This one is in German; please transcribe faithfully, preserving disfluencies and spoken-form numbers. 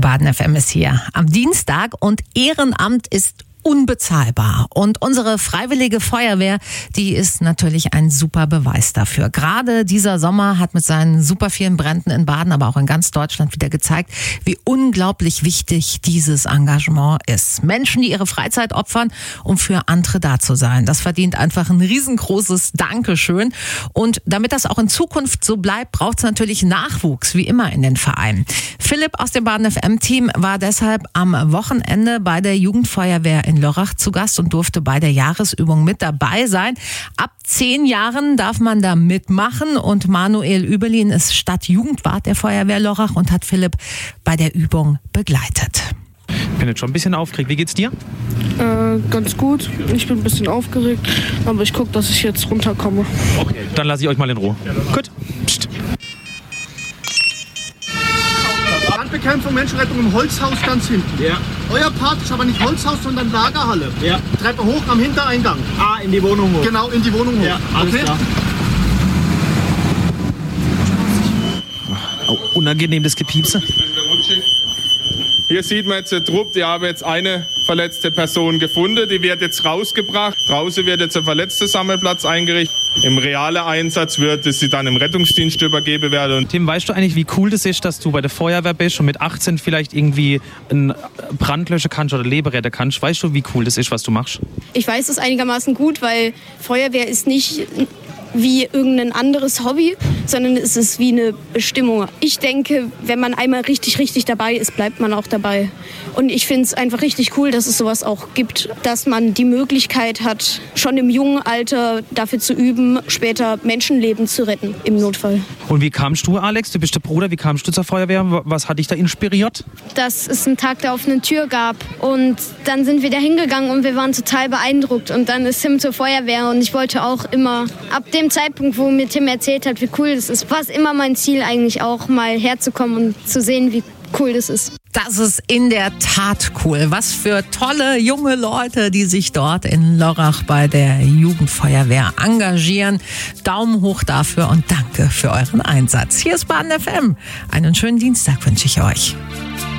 Baden F M ist hier am Dienstag und Ehrenamt ist unbezahlbar. Und unsere Freiwillige Feuerwehr, die ist natürlich ein super Beweis dafür. Gerade dieser Sommer hat mit seinen super vielen Bränden in Baden, aber auch in ganz Deutschland wieder gezeigt, wie unglaublich wichtig dieses Engagement ist. Menschen, die ihre Freizeit opfern, um für andere da zu sein. Das verdient einfach ein riesengroßes Dankeschön. Und damit das auch in Zukunft so bleibt, braucht es natürlich Nachwuchs, wie immer in den Vereinen. Philipp aus dem Baden F M-Team war deshalb am Wochenende bei der Jugendfeuerwehr in Lörrach zu Gast und durfte bei der Jahresübung mit dabei sein. Ab zehn Jahren darf man da mitmachen und Manuel Übelin ist Stadtjugendwart der Feuerwehr Lörrach und hat Philipp bei der Übung begleitet. Ich bin jetzt schon ein bisschen aufgeregt. Wie geht's dir? Äh, ganz gut. Ich bin ein bisschen aufgeregt, aber ich gucke, dass ich jetzt runterkomme. Okay, dann lasse ich euch mal in Ruhe. Gut. Psst. Brandbekämpfung, Menschenrettung im Holzhaus ganz hinten. Ja. Euer Part ist aber nicht Holzhaus, sondern Lagerhalle. Ja. Treppe hoch am Hintereingang. Ah, in die Wohnung hoch. Genau, in die Wohnung hoch. Ja, alles okay. klar. Oh, unangenehm das Gepiepse. Hier sieht man jetzt den Trupp, die haben jetzt eine verletzte Person gefunden, die wird jetzt rausgebracht. Draußen wird jetzt ein Verletzte-Sammelplatz eingerichtet. Im realen Einsatz wird es sie dann im Rettungsdienst übergeben werden. Und Tim, weißt du eigentlich, wie cool das ist, dass du bei der Feuerwehr bist und mit achtzehn vielleicht irgendwie einen Brand löschen kannst oder Leben retten kannst? Weißt du, wie cool das ist, was du machst? Ich weiß es einigermaßen gut, weil Feuerwehr ist nicht wie irgendein anderes Hobby, sondern es ist wie eine Bestimmung. Ich denke, wenn man einmal richtig, richtig dabei ist, bleibt man auch dabei. Und ich finde es einfach richtig cool, dass es sowas auch gibt, dass man die Möglichkeit hat, schon im jungen Alter dafür zu üben, später Menschenleben zu retten im Notfall. Und wie kamst du, Alex? Du bist der Bruder. Wie kamst du zur Feuerwehr? Was hat dich da inspiriert? Dass es einen Tag der offenen Tür gab und dann sind wir da hingegangen und wir waren total beeindruckt und dann ist Tim zur Feuerwehr und ich wollte auch immer ab dem Zeitpunkt, wo mir Tim erzählt hat, wie cool das ist, war es immer mein Ziel eigentlich auch mal herzukommen und zu sehen, wie cool das ist. Das ist in der Tat cool. Was für tolle junge Leute, die sich dort in Lörrach bei der Jugendfeuerwehr engagieren. Daumen hoch dafür und danke für euren Einsatz. Hier ist Baden F M. Einen schönen Dienstag wünsche ich euch.